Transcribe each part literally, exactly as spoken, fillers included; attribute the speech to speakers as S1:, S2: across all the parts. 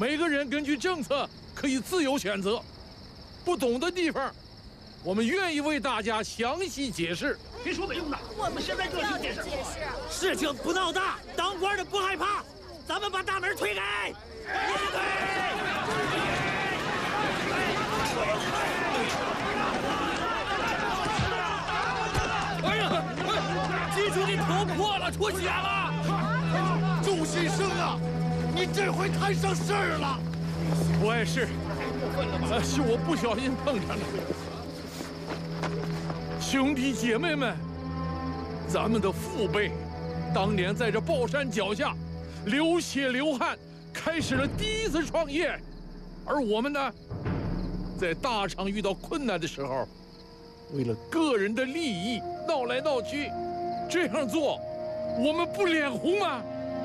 S1: 每个人根据政策可以自由选择。不懂的地方，我们愿意为大家详细解释。
S2: 别说没用的，我们现在就去解释。
S3: 事情不闹大，当官的不害怕，咱们把大门推开。一起推！
S2: 哎呀，记住你头破了，出血了！
S4: 祝先生啊，你这回摊上事儿了。
S1: 不碍事，呃，是我不小心碰上了。兄弟姐妹们，咱们的父辈当年在这豹山脚下流血流汗，开始了第一次创业，而我们呢，在大厂遇到困难的时候，为了个人的利益闹来闹去，这样做，我们不脸红吗？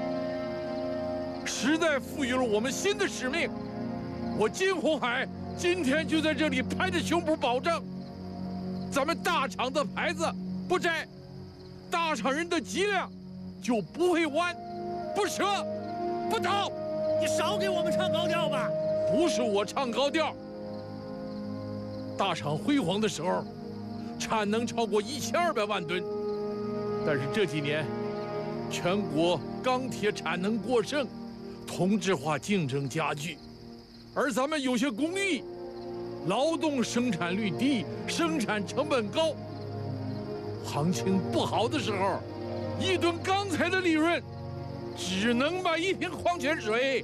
S1: 时代赋予了我们新的使命，我金红海今天就在这里拍着胸脯保证，咱们大厂的牌子不摘，大厂人的脊梁就不会弯，不折，不倒。
S3: 你少给我们唱高调吧！
S1: 不是我唱高调，大厂辉煌的时候，产能超过一千二百万吨，但是这几年，全国钢铁产能过剩，同质化竞争加剧，而咱们有些工艺，劳动生产率低，生产成本高，行情不好的时候，一吨钢材的利润只能买一瓶矿泉水。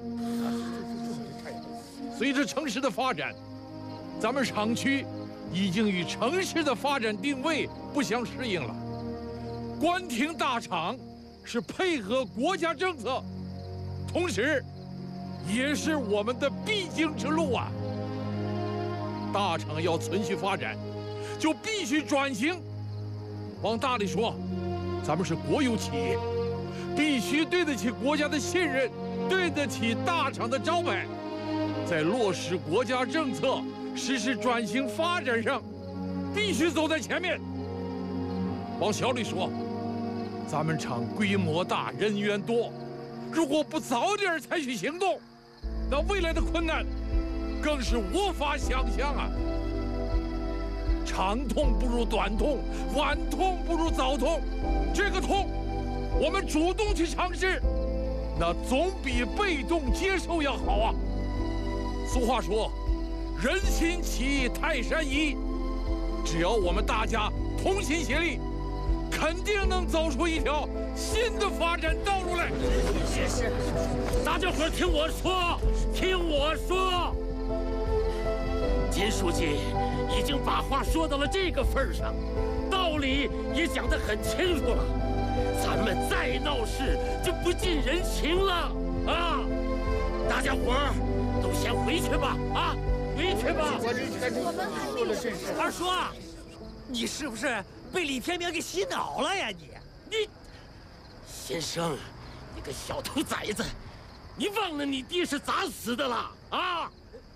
S1: 随着城市的发展，咱们厂区已经与城市的发展定位不相适应了。关停大厂是配合国家政策，同时也是我们的必经之路啊。大厂要存续发展，就必须转型。往大里说，咱们是国有企业，必须对得起国家的信任，对得起大厂的招牌，在落实国家政策、实施转型发展上，必须走在前面。往小里说，咱们厂规模大，人员多，如果不早点采取行动，那未来的困难更是无法想象啊！长痛不如短痛，晚痛不如早痛。这个痛，我们主动去尝试，那总比被动接受要好啊！俗话说，人心齐，泰山移。只要我们大家同心协力，肯定能走出一条新的发展道路来。
S3: 是是，大家伙听我说，听我说。金书记已经把话说到了这个份上，道理也讲得很清楚了。咱们再闹事就不近人情了啊！大家伙儿都先回去吧，啊，回去吧。二叔啊，你是不是被李天明给洗脑了呀？你你，先生，你个小兔崽子，你忘了你爹是咋死的了啊？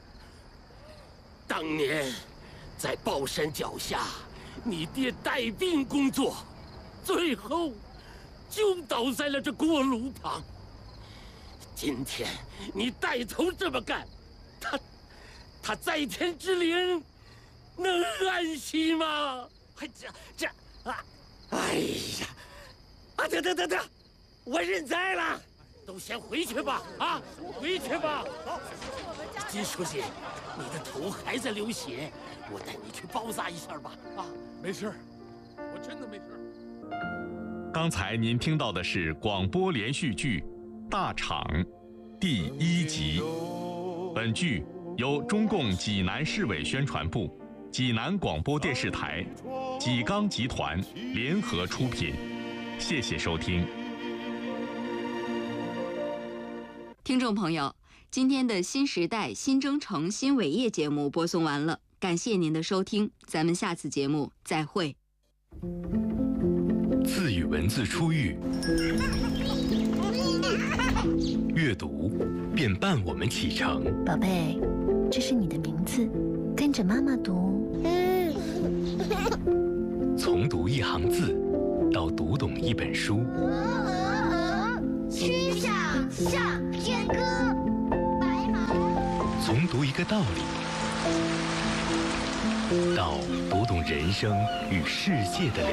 S3: 当年在豹山脚下，你爹带病工作，最后就倒在了这锅炉旁。今天你带头这么干，他他在天之灵能安息吗？这这啊！哎呀，啊得得得得，我认栽了，都先回去吧，啊，回去吧。金书记，你的头还在流血，我带你去包扎一下吧，啊，
S1: 没事，我真的没事。
S5: 刚才您听到的是广播连续剧《大厂》第一集。本剧由中共济南市委宣传部、济南广播电视台、济钢集团联合出品，谢谢收听。
S6: 听众朋友，今天的新时代新征程新伟业节目播送完了，感谢您的收听，咱们下次节目再会。
S7: 字与文字初遇，阅读便伴我们启程。
S8: 宝贝，这是你的名字，跟着妈妈读。
S7: 从读一行字到读懂一本书。
S9: 曲项向天歌，白马。
S7: 从读一个道理，到读懂人生与世界的辽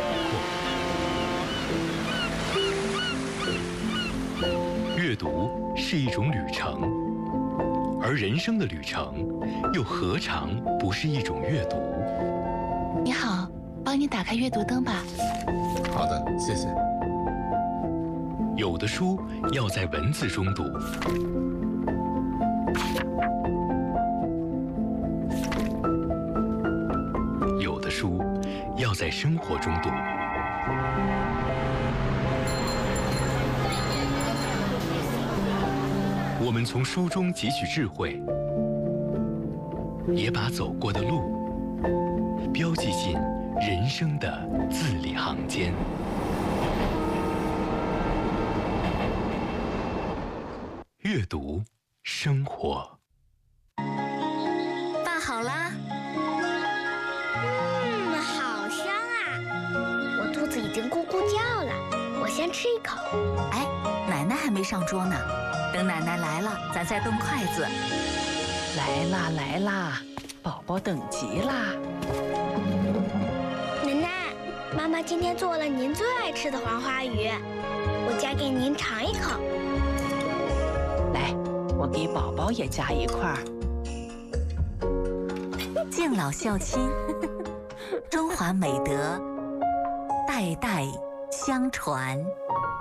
S7: 阔。阅读是一种旅程，而人生的旅程，又何尝不是一种阅读？
S8: 你好，帮你打开阅读灯吧。
S4: 好的，谢谢。
S7: 有的书要在文字中读，有的书要在生活中读。我们从书中汲取智慧，也把走过的路标记进人生的字里行间。阅读生活。
S8: 饭好啦。
S9: 嗯，好香啊！我肚子已经咕咕叫了，我先吃一口。
S10: 哎，奶奶还没上桌呢，等奶奶来了，咱再动筷子。
S11: 来啦来啦，宝宝等急啦。
S9: 奶奶，妈妈今天做了您最爱吃的黄花鱼，我夹给您尝一口。
S11: 来，我给宝宝也夹一块儿。
S10: 敬老孝亲，中华美德代代相传。